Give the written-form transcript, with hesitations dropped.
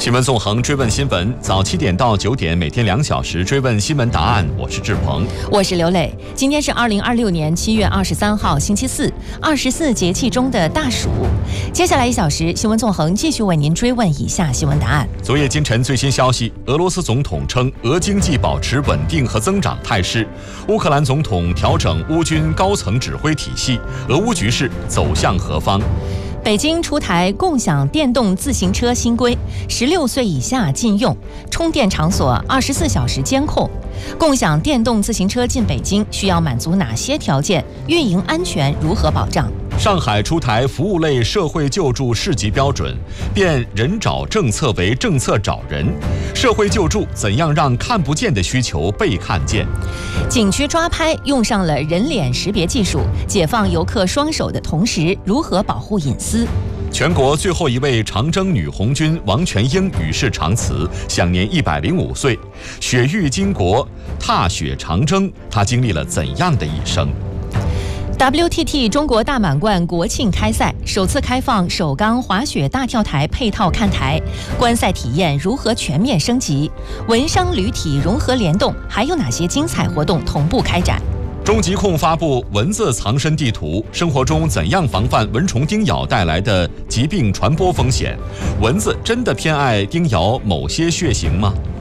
新闻纵横，追问新闻，早7点到9点，每天2小时追问新闻答案。我是志鹏， 我是刘磊。今天是2026年7月23号，星期四，24节气中的大暑。接下来1小时，新闻纵横继续为您追问以下新闻答案。 昨夜今晨最新消息，俄罗斯总统称俄经济保持稳定和增长态势。乌克兰总统调整乌军高层指挥体系，俄乌局势走向何方？ 北京出台共享电动自行车新规，16岁以下禁用，充电场所24小时监控。共享电动自行车进北京需要满足哪些条件？运营安全如何保障？ 上海出台服务类社会救助市级标准，变人找政策为政策找人。社会救助怎样让看不见的需求被看见？ 景区抓拍用上了人脸识别技术，解放游客双手的同时，如何保护隐私？ 全国最后一位长征女红军王全英与世长辞，享年105岁。雪域巾帼，踏雪长征，她经历了怎样的一生 ？WTT 中国大满贯国庆开赛首次开放首钢滑雪大跳台配套看台，观赛体验如何全面升级？文商旅体融合联动，还有哪些精彩活动同步开展？ 中疾控发布蚊子藏身地图，生活中怎样防范蚊虫叮咬带来的疾病传播风险？蚊子真的偏爱叮咬某些血型吗？